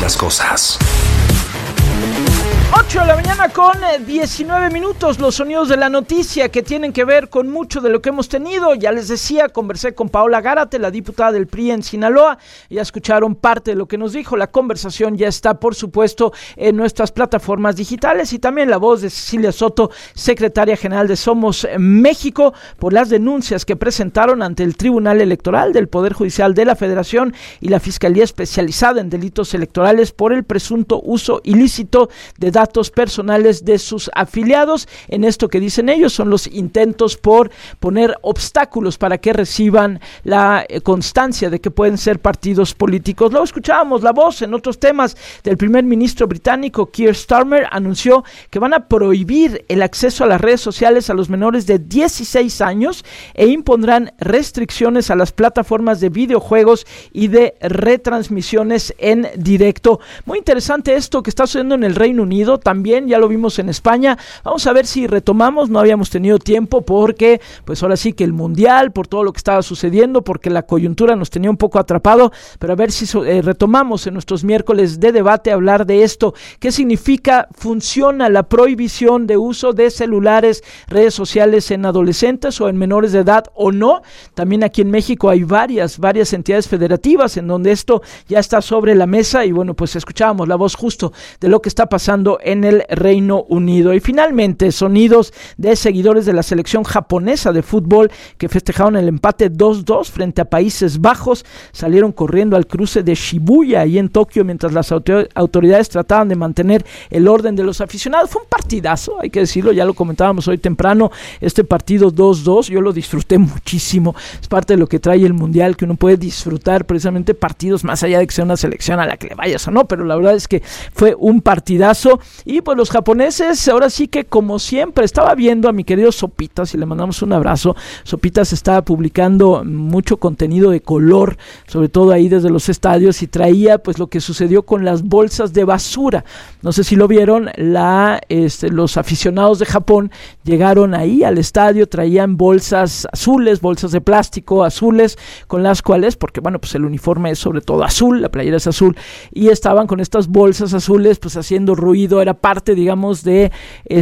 las cosas. 8 de la mañana con 19 minutos, los sonidos de la noticia que tienen que ver con mucho de lo que hemos tenido. Ya les decía, conversé con Paola Gárate, la diputada del PRI en Sinaloa. Ya escucharon parte de lo que nos dijo. La conversación ya está, por supuesto, en nuestras plataformas digitales, y también la voz de Cecilia Soto, secretaria general de Somos México, por las denuncias que presentaron ante el Tribunal Electoral del Poder Judicial de la Federación y la Fiscalía Especializada en Delitos Electorales por el presunto uso ilícito de datos personales de sus afiliados. En esto que dicen ellos son los intentos por poner obstáculos para que reciban la constancia de que pueden ser partidos políticos. Luego escuchábamos la voz en otros temas del primer ministro británico. Keir Starmer anunció que van a prohibir el acceso a las redes sociales a los menores de 16 años e impondrán restricciones a las plataformas de videojuegos y de retransmisiones en directo. Muy interesante esto que está sucediendo en el Reino Unido. También ya lo vimos en España. Vamos a ver si retomamos. No habíamos tenido tiempo porque pues ahora sí que el mundial, por todo lo que estaba sucediendo, porque la coyuntura nos tenía un poco atrapado, pero a ver si retomamos en nuestros miércoles de debate hablar de esto. ¿Qué significa? ¿Funciona la prohibición de uso de celulares, redes sociales en adolescentes o en menores de edad o no? También aquí en México hay varias entidades federativas en donde esto ya está sobre la mesa, y bueno, pues escuchábamos la voz justo de lo que está pasando en el Reino Unido. Y finalmente, sonidos de seguidores de la selección japonesa de fútbol que festejaron el empate 2-2 frente a Países Bajos. Salieron corriendo al cruce de Shibuya ahí en Tokio mientras las autoridades trataban de mantener el orden de los aficionados. Fue un partidazo, hay que decirlo, ya lo comentábamos hoy temprano, este partido 2-2, yo lo disfruté muchísimo. Es parte de lo que trae el mundial, que uno puede disfrutar precisamente partidos más allá de que sea una selección a la que le vayas o no, pero la verdad es que fue un partidazo. Y pues los japoneses, ahora sí que como siempre, estaba viendo a mi querido Sopitas, y le mandamos un abrazo. Sopitas estaba publicando mucho contenido de color, sobre todo ahí desde los estadios, y traía pues lo que sucedió con las bolsas de basura. No sé si lo vieron, los aficionados de Japón llegaron ahí al estadio, traían bolsas azules, bolsas de plástico azules, con las cuales, porque bueno, pues el uniforme es sobre todo azul, la playera es azul, y estaban con estas bolsas azules pues haciendo ruido. Era parte, digamos, de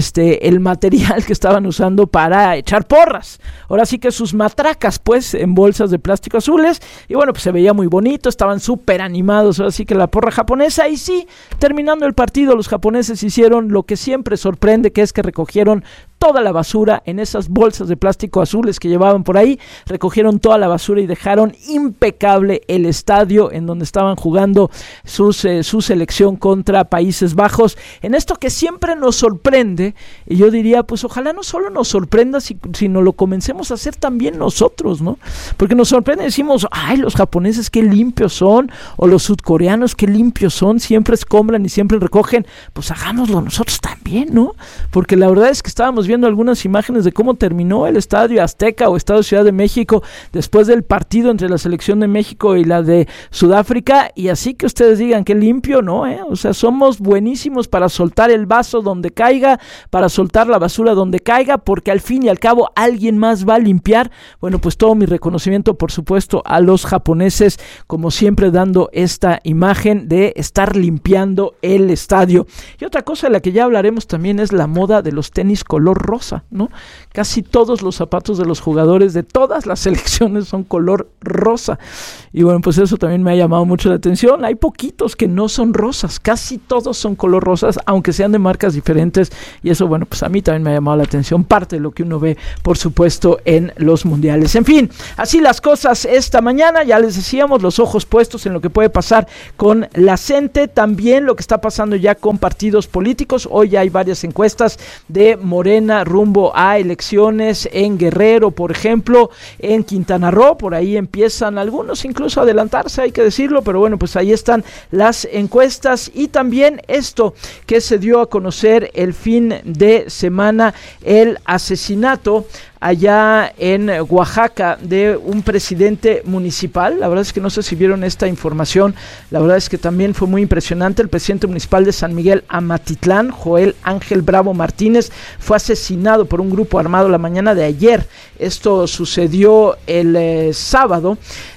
el material que estaban usando para echar porras. Ahora sí que sus matracas, pues, en bolsas de plástico azules, y bueno, pues se veía muy bonito, estaban súper animados, ahora sí que la porra japonesa. Y sí, terminando el partido, los japoneses hicieron lo que siempre sorprende, que es que recogieron toda la basura en esas bolsas de plástico azules que llevaban por ahí. Recogieron toda la basura y dejaron impecable el estadio en donde estaban jugando su selección contra Países Bajos. En esto que siempre nos sorprende, y yo diría, pues ojalá no solo nos sorprenda, sino lo comencemos a hacer también nosotros, ¿no? Porque nos sorprende, decimos, ay, los japoneses qué limpios son, o los sudcoreanos qué limpios son, siempre escombran y siempre recogen. Pues hagámoslo nosotros también, ¿no? Porque la verdad es que estábamos viendo algunas imágenes de cómo terminó el Estadio Azteca o Estadio Ciudad de México después del partido entre la selección de México y la de Sudáfrica, y así que ustedes digan qué limpio, ¿no? O sea, somos buenísimos para soltar el vaso donde caiga, para soltar la basura donde caiga, porque al fin y al cabo alguien más va a limpiar. Bueno, pues todo mi reconocimiento, por supuesto, a los japoneses, como siempre dando esta imagen de estar limpiando el estadio. Y otra cosa de la que ya hablaremos también es la moda de los tenis color rosa, ¿no? Casi todos los zapatos de los jugadores de todas las selecciones son color rosa. Y bueno, pues eso también me ha llamado mucho la atención. Hay poquitos que no son rosas, casi todos son color rosas, aunque sean de marcas diferentes. Y eso, bueno, pues a mí también me ha llamado la atención. Parte de lo que uno ve, por supuesto, en los mundiales. En fin, así las cosas esta mañana. Ya les decíamos, los ojos puestos en lo que puede pasar con la CENTE. También lo que está pasando ya con partidos políticos. Hoy ya hay varias encuestas de Morena rumbo a elecciones en Guerrero, por ejemplo, en Quintana Roo. Por ahí empiezan algunos incluso a adelantarse, hay que decirlo, pero bueno, pues ahí están las encuestas. Y también esto que se dio a conocer el fin de semana, el asesinato allá en Oaxaca de un presidente municipal. La verdad es que no sé si vieron esta información. La verdad es que también fue muy impresionante. El presidente municipal de San Miguel Amatitlán, Joel Ángel Bravo Martínez, fue asesinado por un grupo armado la mañana de ayer. Esto sucedió el sábado,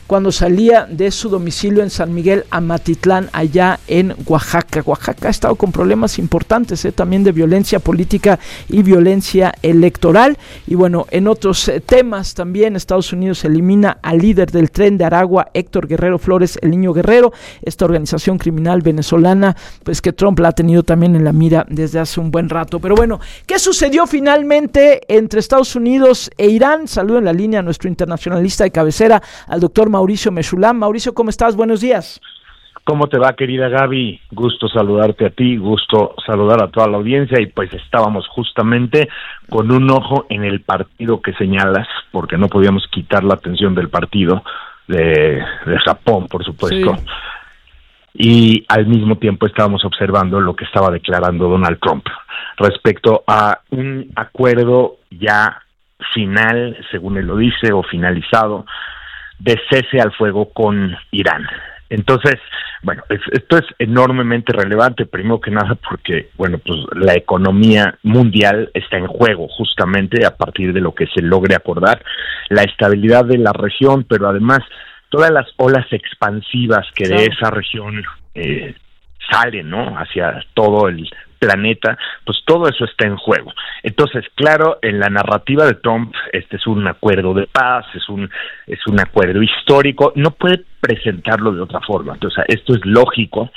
cuando salía de su domicilio en San Miguel Amatitlán, allá en Oaxaca. Oaxaca ha estado con problemas importantes, también de violencia política y violencia electoral. Y bueno, en otros temas también, Estados Unidos elimina al líder del Tren de Aragua, Héctor Guerrero Flores, el Niño Guerrero, esta organización criminal venezolana, pues que Trump la ha tenido también en la mira desde hace un buen rato. Pero bueno, ¿qué sucedió finalmente entre Estados Unidos e Irán? Saludo en la línea a nuestro internacionalista de cabecera, al doctor Mauricio Meshulam. Mauricio, ¿cómo estás? Buenos días. ¿Cómo te va, querida Gaby? Gusto saludarte a ti, gusto saludar a toda la audiencia, y pues estábamos justamente con un ojo en el partido que señalas, porque no podíamos quitar la atención del partido de Japón, por supuesto. Sí. Y al mismo tiempo estábamos observando lo que estaba declarando Donald Trump respecto a un acuerdo ya final, según él lo dice, o finalizado, de cese al fuego con Irán. Entonces, bueno, esto es enormemente relevante, primero que nada porque, bueno, pues la economía mundial está en juego justamente a partir de lo que se logre acordar, la estabilidad de la región, pero además todas las olas expansivas que de esa región salen, ¿no?, hacia todo el planeta, pues todo eso está en juego. Entonces, claro, en la narrativa de Trump, este es un acuerdo de paz, es un acuerdo histórico, no puede presentarlo de otra forma. Entonces, esto es lógico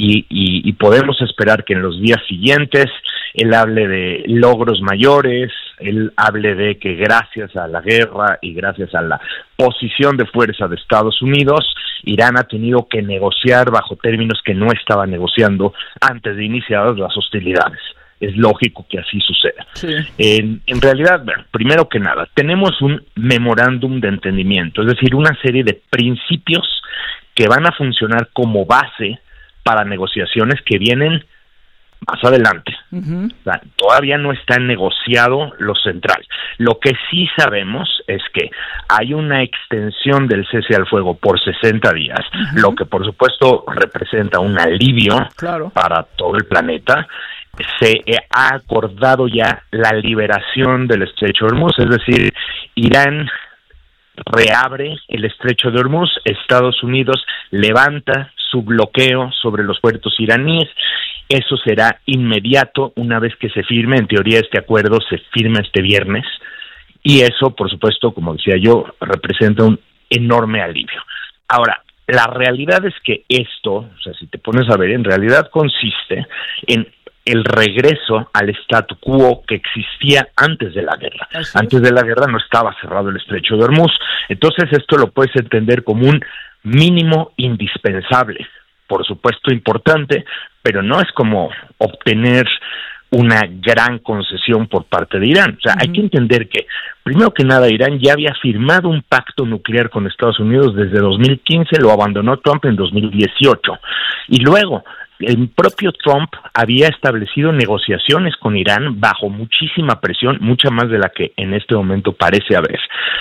y podemos esperar que en los días siguientes él hable de logros mayores, él hable de que gracias a la guerra y gracias a la posición de fuerza de Estados Unidos, Irán ha tenido que negociar bajo términos que no estaba negociando antes de iniciadas las hostilidades. Es lógico que así suceda. Sí. En realidad, bueno, primero que nada, tenemos un memorándum de entendimiento, es decir, una serie de principios que van a funcionar como base para negociaciones que vienen más adelante. Uh-huh. O sea, todavía no está negociado lo central. Lo que sí sabemos es que hay una extensión del cese al fuego por 60 días, uh-huh, lo que por supuesto representa un alivio, claro, para todo el planeta. Se ha acordado ya la liberación del estrecho de Hormuz, es decir, Irán reabre el estrecho de Hormuz, Estados Unidos levanta su bloqueo sobre los puertos iraníes. Eso será inmediato una vez que se firme. En teoría este acuerdo se firma este viernes y eso, por supuesto, como decía yo, representa un enorme alivio. Ahora, la realidad es que esto, o sea, si te pones a ver, en realidad consiste en el regreso al statu quo que existía antes de la guerra. Antes de la guerra no estaba cerrado el estrecho de Hormuz. Entonces esto lo puedes entender como un mínimo indispensable, por supuesto importante, pero no es como obtener una gran concesión por parte de Irán. O sea, hay que entender que, primero que nada, Irán ya había firmado un pacto nuclear con Estados Unidos desde 2015, lo abandonó Trump en 2018. Y luego, el propio Trump había establecido negociaciones con Irán bajo muchísima presión, mucha más de la que en este momento parece haber,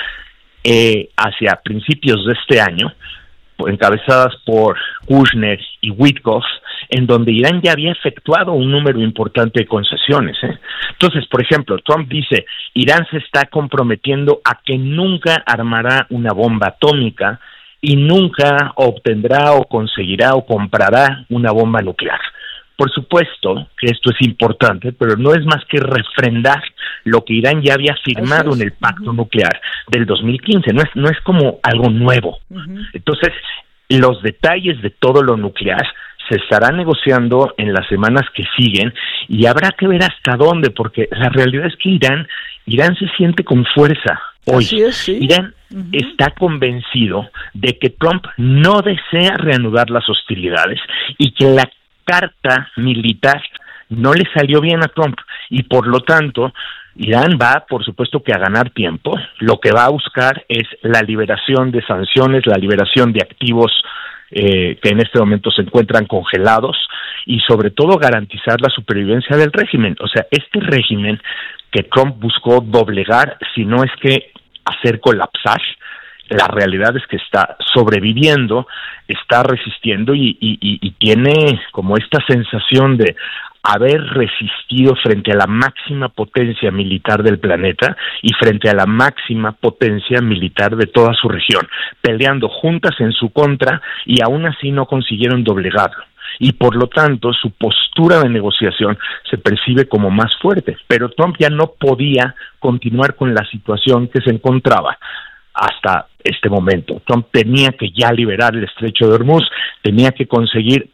hacia principios de este año, encabezadas por Kushner y Witkoff, en donde Irán ya había efectuado un número importante de concesiones. Entonces, por ejemplo, Trump dice, Irán se está comprometiendo a que nunca armará una bomba atómica y nunca obtendrá o conseguirá o comprará una bomba nuclear. Por supuesto que esto es importante, pero no es más que refrendar lo que Irán ya había firmado en el pacto nuclear del 2015, no es como algo nuevo. Entonces, los detalles de todo lo nuclear se estarán negociando en las semanas que siguen y habrá que ver hasta dónde, porque la realidad es que Irán se siente con fuerza hoy. Sí. Irán está convencido de que Trump no desea reanudar las hostilidades y que la carta militar no le salió bien a Trump y por lo tanto Irán va, por supuesto, que a ganar tiempo. Lo que va a buscar es la liberación de sanciones, la liberación de activos que en este momento se encuentran congelados y sobre todo garantizar la supervivencia del régimen. O sea, este régimen que Trump buscó doblegar, si no es que hacer colapsar, la realidad es que está sobreviviendo, está resistiendo y tiene como esta sensación de haber resistido frente a la máxima potencia militar del planeta y frente a la máxima potencia militar de toda su región, peleando juntas en su contra y aún así no consiguieron doblegarlo. Y por lo tanto su postura de negociación se percibe como más fuerte, pero Trump ya no podía continuar con la situación que se encontraba hasta este momento. Trump tenía que ya liberar el estrecho de Hormuz, tenía que conseguir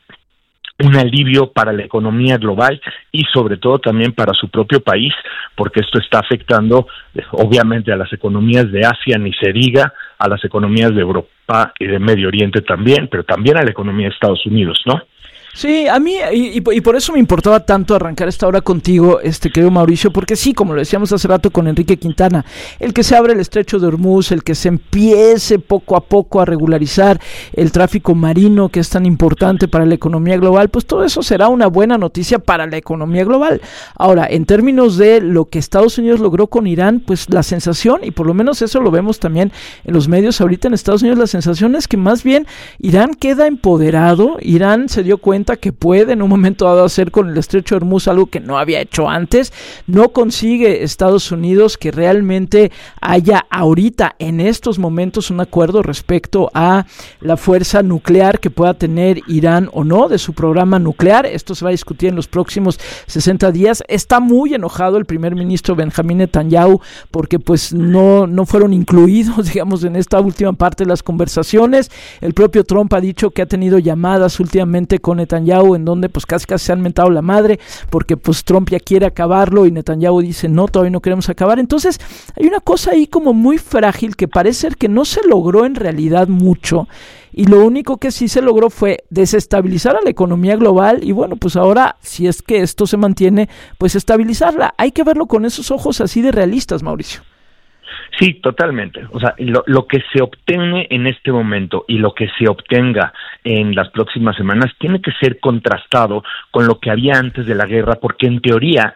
un alivio para la economía global y sobre todo también para su propio país, porque esto está afectando obviamente a las economías de Asia, ni se diga, a las economías de Europa y de Medio Oriente también, pero también a la economía de Estados Unidos, ¿no? Sí, a mí, y por eso me importaba tanto arrancar esta hora contigo, querido Mauricio, porque sí, como lo decíamos hace rato con Enrique Quintana, el que se abre el estrecho de Hormuz, el que se empiece poco a poco a regularizar el tráfico marino que es tan importante para la economía global, pues todo eso será una buena noticia para la economía global. Ahora, en términos de lo que Estados Unidos logró con Irán, pues la sensación, y por lo menos eso lo vemos también en los medios ahorita en Estados Unidos, la sensación es que más bien Irán queda empoderado, Irán se dio cuenta que puede en un momento dado hacer con el estrecho de Hormuz algo que no había hecho antes, no consigue Estados Unidos que realmente haya ahorita en estos momentos un acuerdo respecto a la fuerza nuclear que pueda tener Irán o no de su programa nuclear. Esto se va a discutir en los próximos 60 días. Está muy enojado el primer ministro Benjamín Netanyahu porque pues no fueron incluidos, digamos, en esta última parte de las conversaciones. El propio Trump ha dicho que ha tenido llamadas últimamente con Netanyahu en donde pues casi se han mentado la madre porque pues Trump ya quiere acabarlo y Netanyahu dice no, todavía no queremos acabar. Entonces hay una cosa ahí como muy frágil que parece ser que no se logró en realidad mucho y lo único que sí se logró fue desestabilizar a la economía global y bueno, pues ahora si es que esto se mantiene, pues estabilizarla. Hay que verlo con esos ojos así de realistas, Mauricio. Sí, totalmente. O sea, lo que se obtiene en este momento y lo que se obtenga en las próximas semanas tiene que ser contrastado con lo que había antes de la guerra, porque en teoría,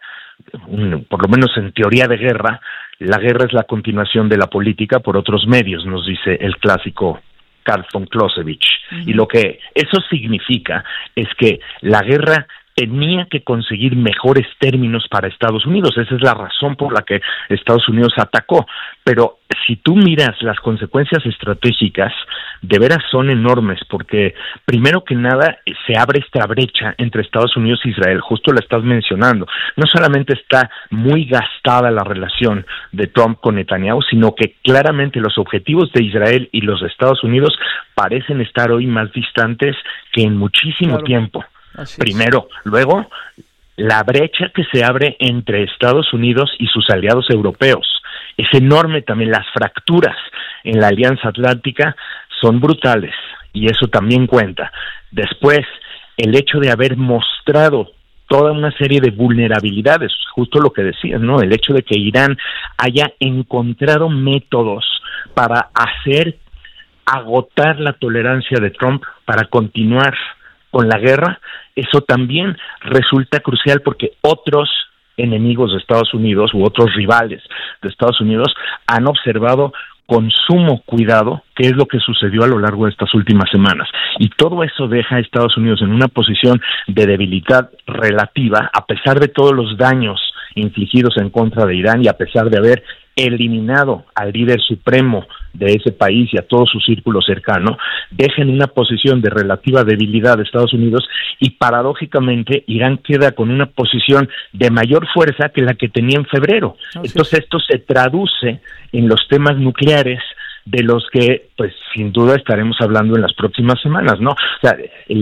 por lo menos en teoría de guerra, la guerra es la continuación de la política por otros medios, nos dice el clásico Karl von Clausewitz. Uh-huh. Y lo que eso significa es que la guerra tenía que conseguir mejores términos para Estados Unidos. Esa es la razón por la que Estados Unidos atacó. Pero si tú miras las consecuencias estratégicas, de veras son enormes, porque primero que nada se abre esta brecha entre Estados Unidos e Israel, justo la estás mencionando. No solamente está muy gastada la relación de Trump con Netanyahu, sino que claramente los objetivos de Israel y los de Estados Unidos parecen estar hoy más distantes que en muchísimo tiempo. Primero, luego, la brecha que se abre entre Estados Unidos y sus aliados europeos es enorme también. Las fracturas en la Alianza Atlántica son brutales y eso también cuenta. Después, el hecho de haber mostrado toda una serie de vulnerabilidades, justo lo que decías, ¿no? El hecho de que Irán haya encontrado métodos para hacer agotar la tolerancia de Trump para continuar con la guerra, eso también resulta crucial porque otros enemigos de Estados Unidos u otros rivales de Estados Unidos han observado con sumo cuidado qué es lo que sucedió a lo largo de estas últimas semanas. Y todo eso deja a Estados Unidos en una posición de debilidad relativa, a pesar de todos los daños infligidos en contra de Irán y a pesar de haber eliminado al líder supremo de ese país y a todo su círculo cercano, deja en una posición de relativa debilidad de Estados Unidos y paradójicamente Irán queda con una posición de mayor fuerza que la que tenía en febrero. Entonces esto se traduce en los temas nucleares de los que, pues, sin duda estaremos hablando en las próximas semanas, ¿no? O sea,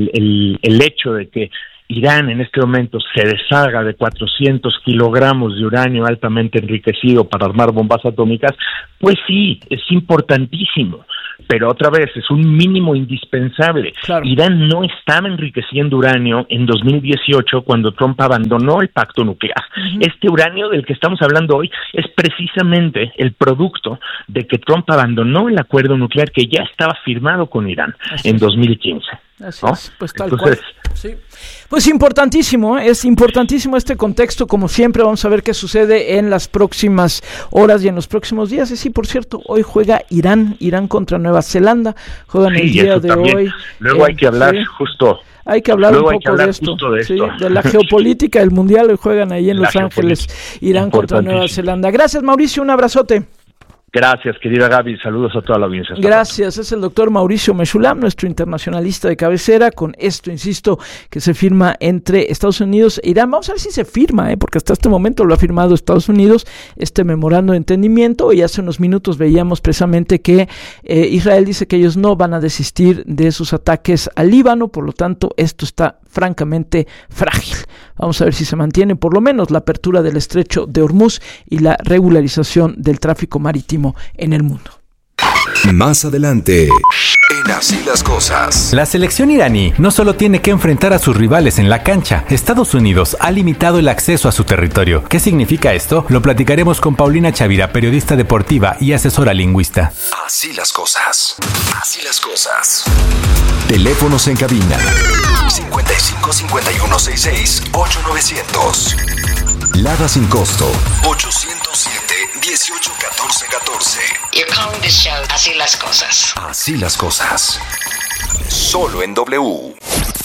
el hecho de que Irán en este momento se deshaga de 400 kilogramos de uranio altamente enriquecido para armar bombas atómicas, pues sí, es importantísimo, pero otra vez es un mínimo indispensable. Claro. Irán no estaba enriqueciendo uranio en 2018 cuando Trump abandonó el pacto nuclear. Uh-huh. Este uranio del que estamos hablando hoy es precisamente el producto de que Trump abandonó el acuerdo nuclear que ya estaba firmado con Irán en 2015. Así ¿no? Es, pues tal cual. Sí, pues importantísimo, es importantísimo este contexto, como siempre. Vamos a ver qué sucede en las próximas horas y en los próximos días. Y sí, por cierto, hoy juega Irán contra Nueva Zelanda, juegan el día de también. Hoy. Luego hay que hablar justo. Hay que hablar un poco de esto, sí, de la geopolítica del mundial. Hoy juegan ahí en Los Ángeles, Irán contra Nueva Zelanda. Gracias, Mauricio, un abrazote. Gracias, querida Gaby, saludos a toda la audiencia. Gracias, es el doctor Mauricio Meshulam, nuestro internacionalista de cabecera, con esto, insisto, que se firma entre Estados Unidos e Irán. Vamos a ver si se firma, porque hasta este momento lo ha firmado Estados Unidos, este memorando de entendimiento, y hace unos minutos veíamos precisamente que Israel dice que ellos no van a desistir de sus ataques al Líbano, por lo tanto, esto está francamente frágil. Vamos a ver si se mantiene por lo menos la apertura del estrecho de Hormuz y la regularización del tráfico marítimo en el mundo. Más adelante, en Así las Cosas. La selección iraní no solo tiene que enfrentar a sus rivales en la cancha, Estados Unidos ha limitado el acceso a su territorio. ¿Qué significa esto? Lo platicaremos con Paulina Chavira, periodista deportiva y asesora lingüista. Así las Cosas. Así las Cosas. Teléfonos en cabina 55 51 66 8900. Lada sin costo 807 18 14 14. You're calling this show Así las Cosas. Así las Cosas. Solo en W.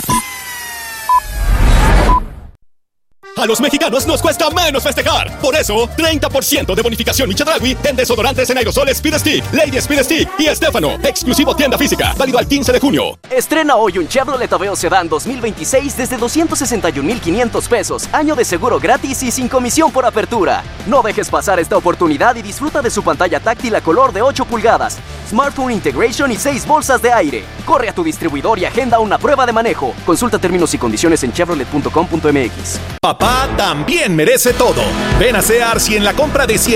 A los mexicanos nos cuesta menos festejar. Por eso, 30% de bonificación Chedraui en desodorantes en aerosol Speed Stick, Lady Speed Stick y Estefano. Exclusivo tienda física, válido al 15 de junio. Estrena hoy un Chevrolet Aveo Sedán 2026 desde 261,500 pesos. Año de seguro gratis y sin comisión por apertura. No dejes pasar esta oportunidad y disfruta de su pantalla táctil a color de 8 pulgadas, Smartphone Integration y 6 bolsas de aire. Corre a tu distribuidor y agenda una prueba de manejo. Consulta términos y condiciones en chevrolet.com.mx. Papá también merece todo. Ven a Sears y en la compra de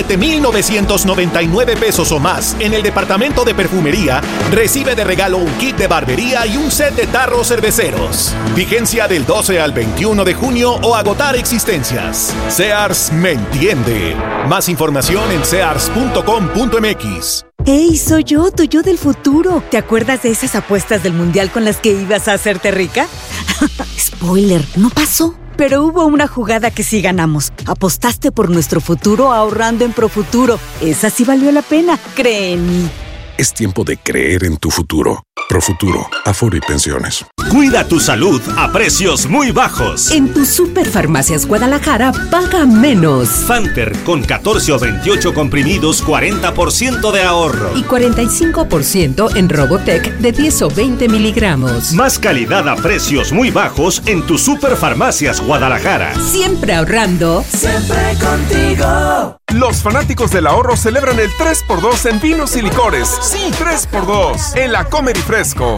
7,999 pesos o más en el departamento de perfumería, recibe de regalo un kit de barbería y un set de tarros cerveceros. Vigencia del 12 al 21 de junio o agotar existencias. Sears me entiende. Más información en sears.com.mx. ¡Hey, soy yo, tu yo del futuro! ¿Te acuerdas de esas apuestas del mundial con las que ibas a hacerte rica? Spoiler, no pasó. Pero hubo una jugada que sí ganamos. Apostaste por nuestro futuro ahorrando en Profuturo. Esa sí valió la pena, cree en mí. Es tiempo de creer en tu futuro. Profuturo, Afore y Pensiones. Cuida tu salud a precios muy bajos. En tu Superfarmacias Guadalajara, paga menos. Fanter con 14 o 28 comprimidos, 40% de ahorro. Y 45% en Robotec de 10 o 20 miligramos. Más calidad a precios muy bajos en tu Superfarmacias Guadalajara. Siempre ahorrando. Siempre contigo. Los fanáticos del ahorro celebran el 3x2 en vinos y licores. Sí, 3x2 en la Comer y Fresco.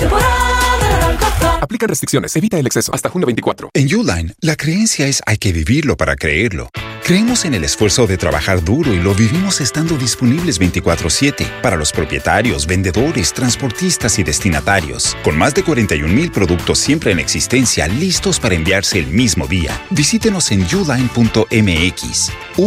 Aplican restricciones, evita el exceso. Hasta junio 24. En Uline, la creencia es hay que vivirlo para creerlo. Creemos en el esfuerzo de trabajar duro y lo vivimos estando disponibles 24/7 para los propietarios, vendedores, transportistas y destinatarios. Con más de 41,000 productos siempre en existencia, listos para enviarse el mismo día. Visítenos en uline.mx,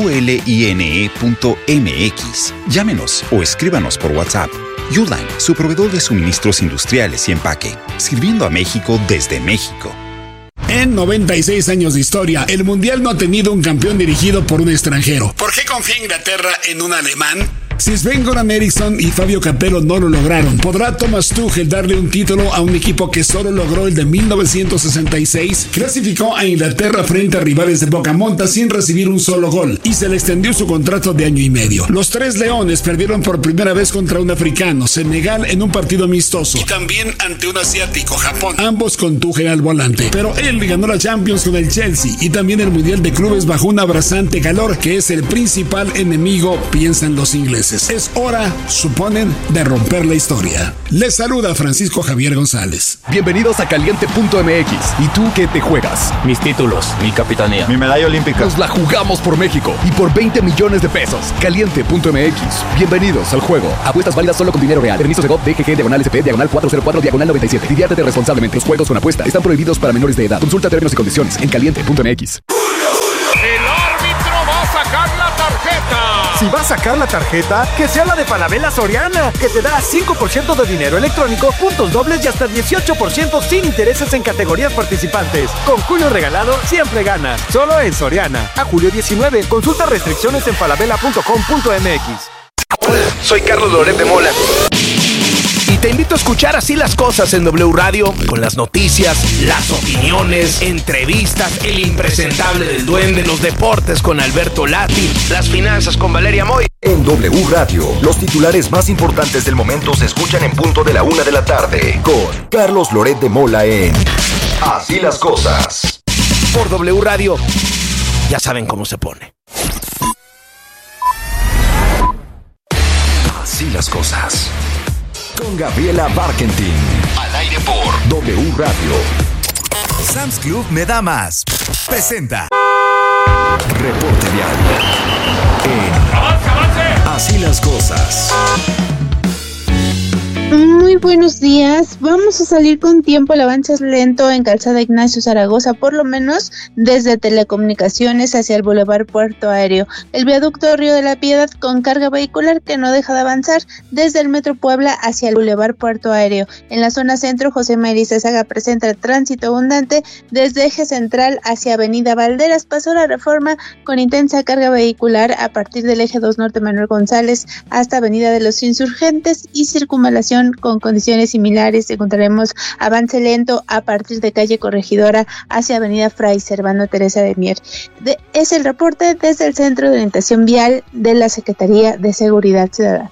uline.mx. Llámenos o escríbanos por WhatsApp. Uline, su proveedor de suministros industriales y empaque, sirviendo a México desde México. En 96 años de historia, el Mundial no ha tenido un campeón dirigido por un extranjero. ¿Por qué confía Inglaterra en un alemán? Si Sven-Göran Eriksson y Fabio Capello no lo lograron, ¿podrá Thomas Tuchel darle un título a un equipo que solo logró el de 1966? Clasificó a Inglaterra frente a rivales de Bocamontas sin recibir un solo gol y se le extendió su contrato de año y medio. Los Tres Leones perdieron por primera vez contra un africano, Senegal, en un partido amistoso, y también ante un asiático, Japón, ambos con Tuchel al volante. Pero él ganó la Champions con el Chelsea y también el Mundial de Clubes bajo un abrasante calor que es el principal enemigo, piensan los ingleses. Es hora, suponen, de romper la historia. Les saluda Francisco Javier González. Bienvenidos a Caliente.mx. ¿Y tú qué te juegas? Mis títulos, mi capitanía, mi medalla olímpica. Nos la jugamos por México y por 20 millones de pesos. Caliente.mx. Bienvenidos al juego. Apuestas válidas solo con dinero real. Permiso de GOV, DGG, /SP, /404, /97. Diviértete responsablemente. Los juegos con apuesta están prohibidos para menores de edad. Consulta términos y condiciones en Caliente.mx. El árbitro va a sacar la tarjeta. Si vas a sacar la tarjeta, que sea la de Falabella Soriana, que te da 5% de dinero electrónico, puntos dobles y hasta 18% sin intereses en categorías participantes. Con Julio Regalado siempre ganas. Solo en Soriana. A julio 19. Consulta restricciones en falabella.com.mx. Hola, soy Carlos Loret de Mola. Y te invito a escuchar Así las Cosas en W Radio, con las noticias, las opiniones, entrevistas, el impresentable del Duende, los deportes con Alberto Lati, las finanzas con Valeria Moy. En W Radio, los titulares más importantes del momento se escuchan en punto de la 1 de la tarde, con Carlos Loret de Mola en Así las Cosas. Por W Radio, ya saben cómo se pone. Así las Cosas. Con Gabriela Barkentin. Al aire por W Radio. Sam's Club me da más. Presenta Reporte Vial. En Así las Cosas. Muy buenos días. Vamos a salir con tiempo. El avance es lento en Calzada Ignacio Zaragoza, por lo menos desde Telecomunicaciones hacia el Boulevard Puerto Aéreo. El viaducto Río de la Piedad con carga vehicular que no deja de avanzar desde el Metro Puebla hacia el Boulevard Puerto Aéreo. En la zona centro, José María Izazaga presenta tránsito abundante desde Eje Central hacia Avenida Valderas. Pasó la Reforma con intensa carga vehicular a partir del Eje 2 Norte Manuel González hasta Avenida de los Insurgentes y circunvalación con condiciones similares. Encontraremos avance lento a partir de calle Corregidora hacia avenida Fray Servando Teresa de Mier. Es el reporte desde el Centro de Orientación Vial de la Secretaría de Seguridad Ciudadana.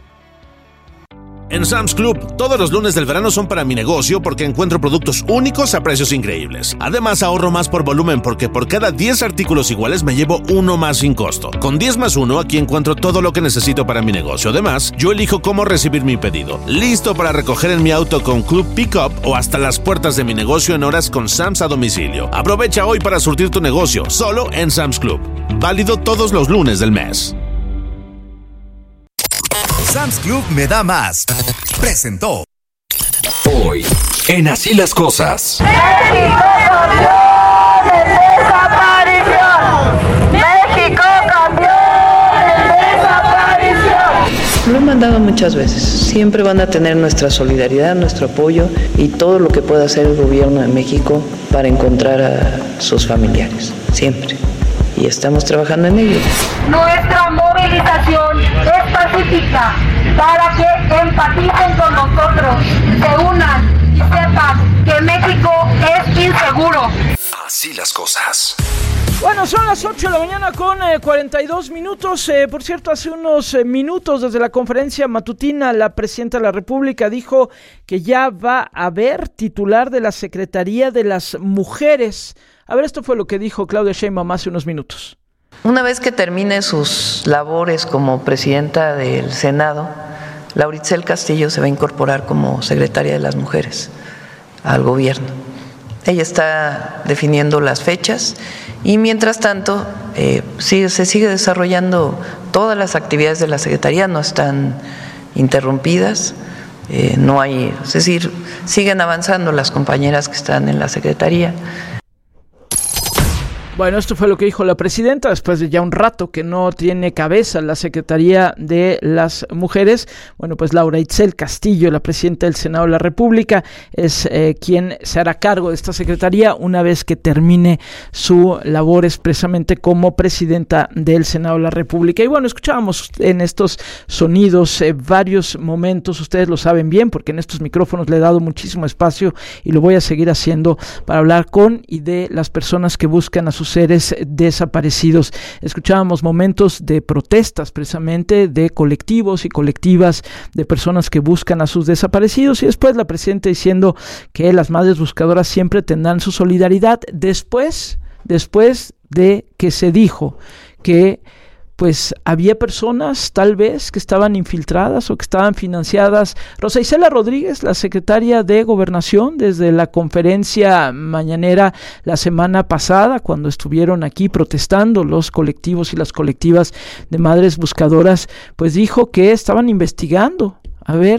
En Sam's Club, todos los lunes del verano son para mi negocio porque encuentro productos únicos a precios increíbles. Además, ahorro más por volumen porque por cada 10 artículos iguales me llevo uno más sin costo. Con 10 más 1, aquí encuentro todo lo que necesito para mi negocio. Además, yo elijo cómo recibir mi pedido. Listo para recoger en mi auto con Club Pickup o hasta las puertas de mi negocio en horas con Sam's a domicilio. Aprovecha hoy para surtir tu negocio, solo en Sam's Club. Válido todos los lunes del mes. Sam's Club me da más. Presentó. Hoy, en Así las Cosas. ¡México campeón de desaparición! ¡México campeón de desaparición! Lo he mandado muchas veces. Siempre van a tener nuestra solidaridad, nuestro apoyo y todo lo que pueda hacer el gobierno de México para encontrar a sus familiares. Siempre. Y estamos trabajando en ello. Nuestra movilización es pacífica para que empaticen con nosotros, se unan y sepan que México es inseguro. Así las Cosas. Bueno, son las 8 de la mañana con 42 minutos. Por cierto, hace unos minutos desde la conferencia matutina, la presidenta de la República dijo que ya va a haber titular de la Secretaría de las Mujeres. A ver, esto fue lo que dijo Claudia Sheinbaum hace unos minutos. Una vez que termine sus labores como presidenta del Senado, Laura Itzel Castillo se va a incorporar como secretaria de las Mujeres al gobierno. Ella está definiendo las fechas y mientras tanto se sigue desarrollando todas las actividades de la Secretaría, no están interrumpidas, no hay, es decir, siguen avanzando las compañeras que están en la Secretaría. Bueno, esto fue lo que dijo la presidenta después de ya un rato que no tiene cabeza la Secretaría de las Mujeres. Bueno, pues Laura Itzel Castillo, la presidenta del Senado de la República, es quien se hará cargo de esta secretaría una vez que termine su labor expresamente como presidenta del Senado de la República. Y bueno, escuchábamos en estos sonidos varios momentos, ustedes lo saben bien porque en estos micrófonos le he dado muchísimo espacio y lo voy a seguir haciendo para hablar con y de las personas que buscan a sus seres desaparecidos. Escuchábamos momentos de protestas precisamente de colectivos y colectivas de personas que buscan a sus desaparecidos y después la presidenta diciendo que las madres buscadoras siempre tendrán su solidaridad después de que se dijo que pues había personas tal vez que estaban infiltradas o que estaban financiadas. Rosa Isela Rodríguez, la secretaria de Gobernación, desde la conferencia mañanera la semana pasada, cuando estuvieron aquí protestando los colectivos y las colectivas de madres buscadoras, pues dijo que estaban investigando a ver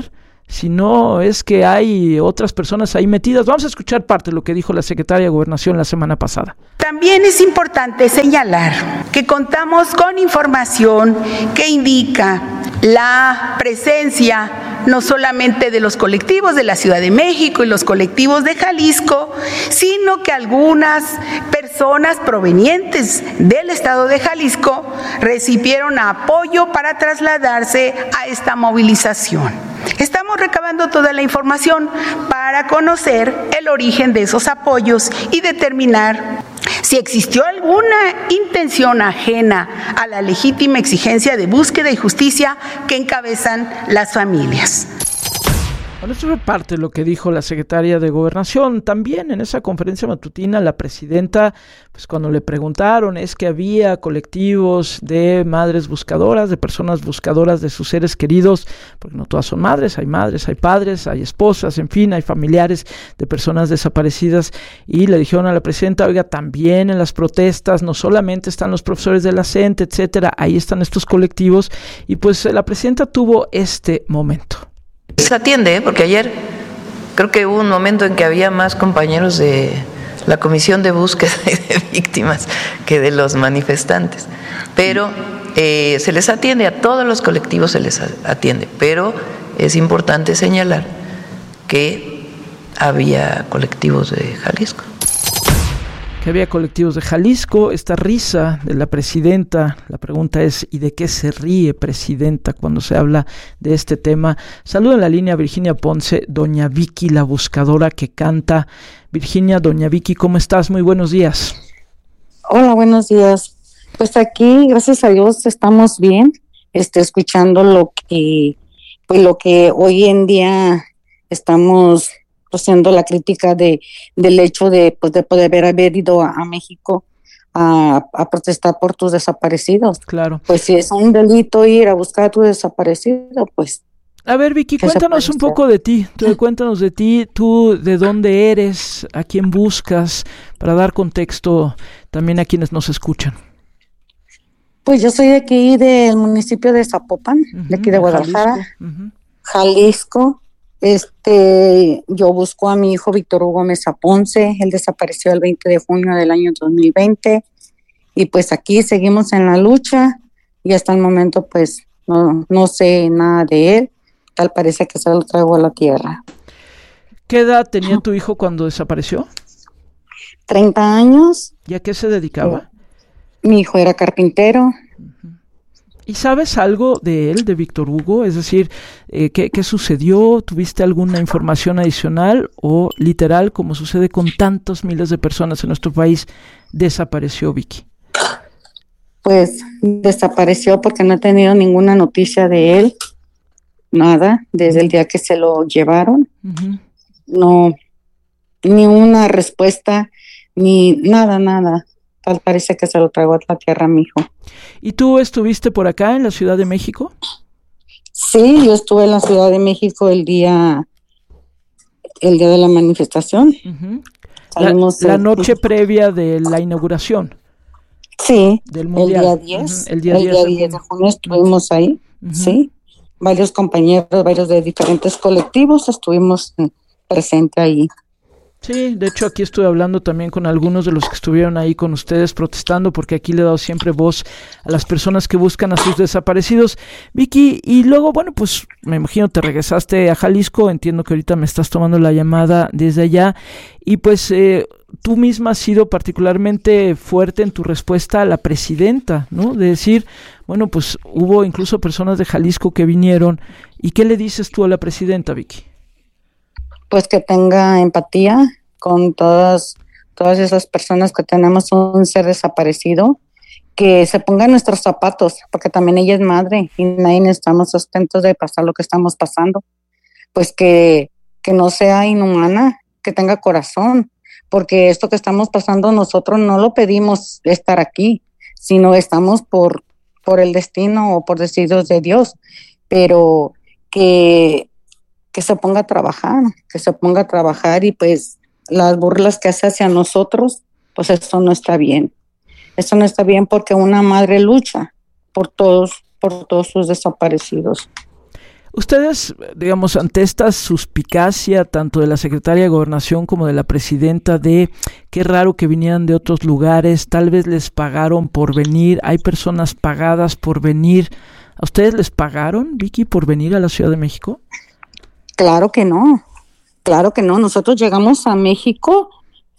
sino es que hay otras personas ahí metidas. Vamos a escuchar parte de lo que dijo la secretaria de Gobernación la semana pasada. También es importante señalar que contamos con información que indica la presencia no solamente de los colectivos de la Ciudad de México y los colectivos de Jalisco, sino que algunas personas provenientes del estado de Jalisco recibieron apoyo para trasladarse a esta movilización. Estamos recabando toda la información para conocer el origen de esos apoyos y determinar si existió alguna intención ajena a la legítima exigencia de búsqueda y justicia que encabezan las familias. Bueno, esto fue parte de lo que dijo la secretaria de Gobernación. También en esa conferencia matutina la presidenta, pues cuando le preguntaron, es que había colectivos de madres buscadoras, de personas buscadoras de sus seres queridos, porque no todas son madres, hay padres, hay esposas, en fin, hay familiares de personas desaparecidas, y le dijeron a la presidenta, oiga, también en las protestas no solamente están los profesores de la CENTE, etcétera, ahí están estos colectivos, y pues la presidenta tuvo este momento. Se atiende, porque ayer creo que hubo un momento en que había más compañeros de la Comisión de Búsqueda de Víctimas que de los manifestantes, pero se les atiende, a todos los colectivos se les atiende, pero es importante señalar que había colectivos de Jalisco. Que había colectivos de Jalisco. Esta risa de la presidenta, la pregunta es, ¿y de qué se ríe, presidenta, cuando se habla de este tema? Saludo en la línea a Virginia Ponce, doña Vicky, la buscadora que canta. Virginia, doña Vicky, ¿cómo estás? Muy buenos días. Hola, buenos días. Pues aquí, gracias a Dios, estamos bien, escuchando lo que hoy en día estamos haciendo la crítica del hecho de poder haber ido a México a protestar por tus desaparecidos. Claro. Pues si es un delito ir a buscar a tu desaparecido, pues... A ver, Vicky, cuéntanos un poco de ti. Cuéntanos de ti, tú de dónde eres, a quién buscas, para dar contexto también a quienes nos escuchan. Pues yo soy de aquí del municipio de Zapopan, de aquí de Guadalajara, Jalisco. Yo busco a mi hijo Víctor Hugo Mesa Ponce. Él desapareció el 20 de junio del año 2020 y pues aquí seguimos en la lucha y hasta el momento pues no sé nada de él. Tal parece que se lo traigo a la tierra. ¿Qué edad tenía tu hijo cuando desapareció? 30 años. ¿Y a qué se dedicaba? Mi hijo era carpintero. ¿Y sabes algo de él, de Víctor Hugo? Es decir, ¿qué sucedió? ¿Tuviste alguna información adicional? ¿O literal, como sucede con tantos miles de personas en nuestro país, desapareció Vicky? Pues desapareció porque no he tenido ninguna noticia de él. Nada, desde el día que se lo llevaron. No, ni una respuesta, ni nada. Tal parece que se lo traigo a la tierra a mi hijo. ¿Y tú estuviste por acá en la Ciudad de México? Sí, yo estuve en la Ciudad de México el día de la manifestación. La noche previa de la inauguración. Sí, del mundial. El día 10 de junio estuvimos ahí, sí. Varios compañeros, varios de diferentes colectivos estuvimos presentes ahí. Sí, de hecho aquí estuve hablando también con algunos de los que estuvieron ahí con ustedes protestando, porque aquí le he dado siempre voz a las personas que buscan a sus desaparecidos. Vicky, y luego, bueno, pues me imagino te regresaste a Jalisco, entiendo que ahorita me estás tomando la llamada desde allá, y pues tú misma has sido particularmente fuerte en tu respuesta a la presidenta, ¿no? De decir, bueno, pues hubo incluso personas de Jalisco que vinieron, ¿y qué le dices tú a la presidenta, Vicky? Pues que tenga empatía con todas esas personas que tenemos un ser desaparecido, que se ponga en nuestros zapatos, porque también ella es madre y nadie estamos atentos de pasar lo que estamos pasando. Pues que no sea inhumana, que tenga corazón, porque esto que estamos pasando nosotros no lo pedimos estar aquí, sino estamos por el destino o por deseos de Dios, pero que se ponga a trabajar y pues las burlas que hace hacia nosotros, pues eso no está bien. Eso no está bien porque una madre lucha por todos sus desaparecidos. Ustedes, digamos, ante esta suspicacia tanto de la secretaria de Gobernación como de la presidenta de qué raro que vinieran de otros lugares, tal vez les pagaron por venir, hay personas pagadas por venir. ¿A ustedes les pagaron, Vicky, por venir a la Ciudad de México? Claro que no. Nosotros llegamos a México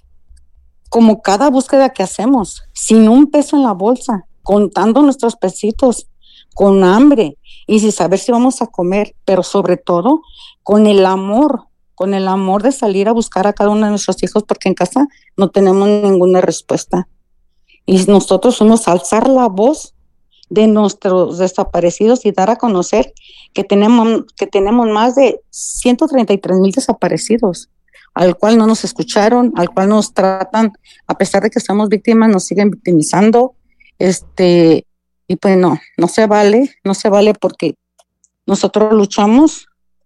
como cada búsqueda que hacemos, sin un peso en la bolsa, contando nuestros pesitos, con hambre y sin saber si vamos a comer, pero sobre todo con el amor de salir a buscar a cada uno de nuestros hijos, porque en casa no tenemos ninguna respuesta. Y nosotros fuimos a alzar la voz de nuestros desaparecidos y dar a conocer que tenemos más de 133,000 desaparecidos, al cual no nos escucharon, al cual nos tratan, a pesar de que somos víctimas, nos siguen victimizando, y pues no se vale porque nosotros luchamos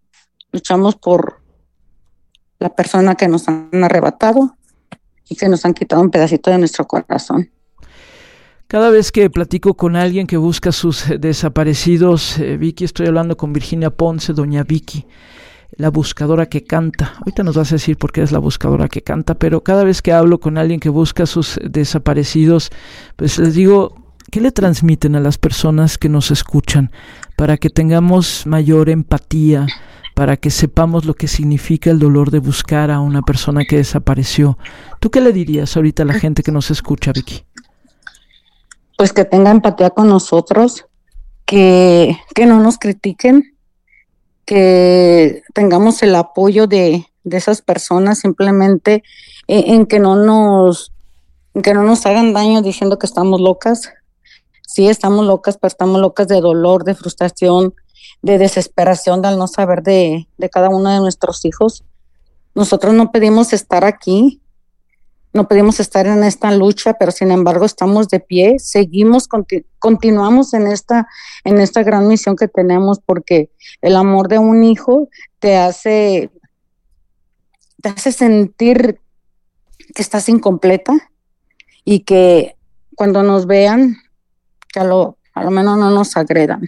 por la persona que nos han arrebatado y que nos han quitado un pedacito de nuestro corazón. Cada vez que platico con alguien que busca sus desaparecidos, Vicky, estoy hablando con Virginia Ponce, doña Vicky, la buscadora que canta. Ahorita nos vas a decir por qué es la buscadora que canta, pero cada vez que hablo con alguien que busca sus desaparecidos, pues les digo, ¿qué le transmiten a las personas que nos escuchan para que tengamos mayor empatía, para que sepamos lo que significa el dolor de buscar a una persona que desapareció? ¿Tú qué le dirías ahorita a la gente que nos escucha, Vicky? Pues que tenga empatía con nosotros, que no nos critiquen, que tengamos el apoyo de esas personas, simplemente en que no nos hagan daño diciendo que estamos locas. Sí, estamos locas, pero estamos locas de dolor, de frustración, de desesperación al no saber de cada uno de nuestros hijos. Nosotros no pedimos estar aquí, no pedimos estar en esta lucha, pero sin embargo estamos de pie, seguimos, continuamos en esta gran misión que tenemos, porque el amor de un hijo te hace sentir que estás incompleta y que cuando nos vean, que a lo menos no nos agredan,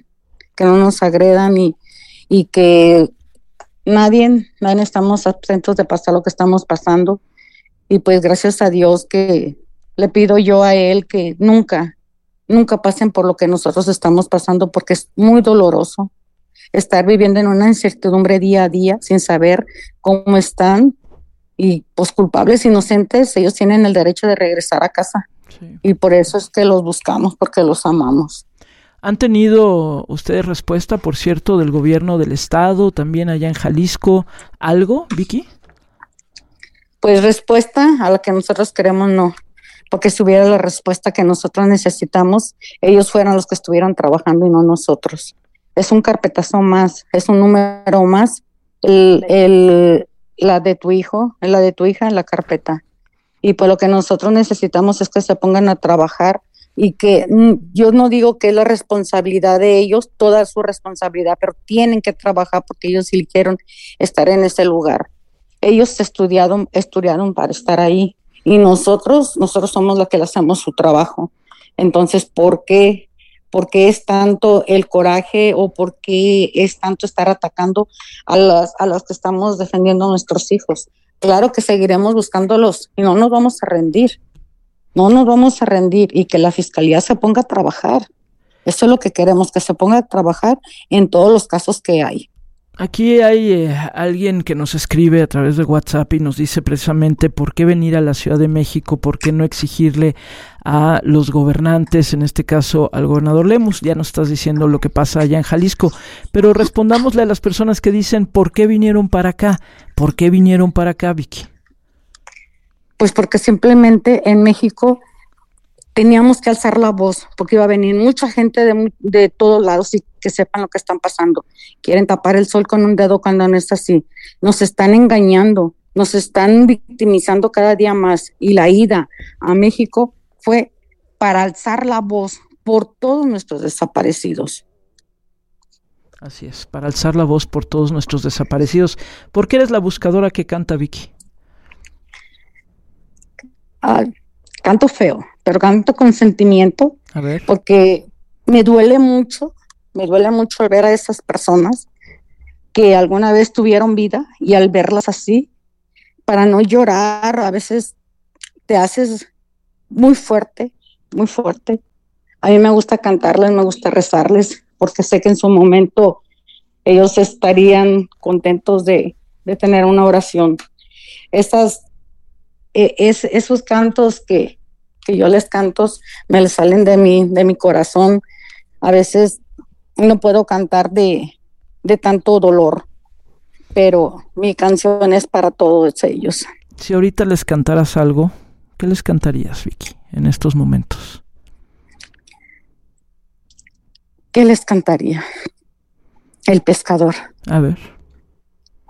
y que nadie estamos absentos de pasar lo que estamos pasando. Y pues gracias a Dios que le pido yo a él que nunca pasen por lo que nosotros estamos pasando, porque es muy doloroso estar viviendo en una incertidumbre día a día sin saber cómo están, y pues culpables, inocentes, ellos tienen el derecho de regresar a casa. Sí. Y por eso es que los buscamos, porque los amamos. ¿Han tenido ustedes respuesta, por cierto, del gobierno del estado, también allá en Jalisco, algo, Vicky? Pues respuesta a la que nosotros queremos no, porque si hubiera la respuesta que nosotros necesitamos, ellos fueran los que estuvieran trabajando y no nosotros. Es un carpetazo más, es un número más, la de tu hijo, la de tu hija en la carpeta. Y pues lo que nosotros necesitamos es que se pongan a trabajar, y que yo no digo que es la responsabilidad de ellos, toda su responsabilidad, pero tienen que trabajar porque ellos eligieron estar en ese lugar. Ellos estudiaron para estar ahí, y nosotros somos los que le hacemos su trabajo. Entonces, ¿por qué es tanto el coraje, o por qué es tanto estar atacando a los que estamos defendiendo a nuestros hijos? Claro que seguiremos buscándolos y no nos vamos a rendir, y que la fiscalía se ponga a trabajar. Eso es lo que queremos, que se ponga a trabajar en todos los casos que hay. Aquí hay alguien que nos escribe a través de WhatsApp y nos dice precisamente por qué venir a la Ciudad de México, por qué no exigirle a los gobernantes, en este caso al gobernador Lemus. Ya nos estás diciendo lo que pasa allá en Jalisco, pero respondámosle a las personas que dicen ¿por qué vinieron para acá? ¿Por qué vinieron para acá, Vicky? Pues porque simplemente en México teníamos que alzar la voz, porque iba a venir mucha gente de todos lados y que sepan lo que están pasando. Quieren tapar el sol con un dedo cuando no es así. Nos están engañando, nos están victimizando cada día más, y la ida a México fue para alzar la voz por todos nuestros desaparecidos. Así es, para alzar la voz por todos nuestros desaparecidos. ¿Por qué eres la buscadora que canta, Vicky? Canto feo, pero canto con sentimiento. A ver. Porque me duele mucho al ver a esas personas que alguna vez tuvieron vida, y al verlas así, para no llorar, a veces te haces muy fuerte, muy fuerte. A mí me gusta cantarles, me gusta rezarles, porque sé que en su momento ellos estarían contentos de tener una oración. Esos cantos que yo les canto me les salen de mi corazón. A veces no puedo cantar de tanto dolor, pero mi canción es para todos ellos. Si ahorita les cantaras algo, ¿qué les cantarías, Vicky, en estos momentos? ¿Qué les cantaría? El pescador. A ver.